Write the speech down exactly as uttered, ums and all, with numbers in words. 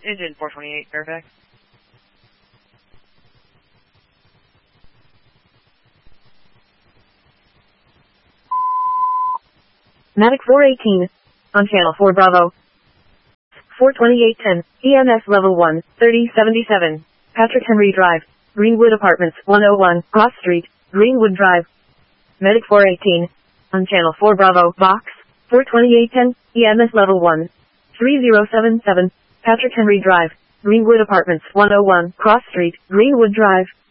Engine four twenty-eight, Fairfax. Matic four eighteen. On channel four Bravo. four twenty-eight ten. E M S level one, thirty seventy-seven. Patrick Henry Drive. Greenwood Apartments, one oh one, Cross Street, Greenwood Drive. Medic four eighteen. On channel four Bravo. Box. four twenty-eight ten. E M S level one. three oh seven seven. Patrick Henry Drive. Greenwood Apartments, one oh one, Cross Street, Greenwood Drive.